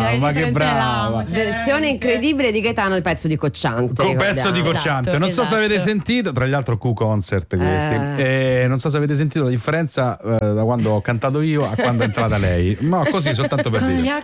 ma che brava. Versione incredibile di Gaetano, il pezzo di Cocciante. Pezzo di Cocciante. Esatto, non so se avete sentito, tra l'altro Q-concert questi. Non so se avete sentito la differenza da quando ho cantato io a quando è entrata lei. No, così soltanto per dire.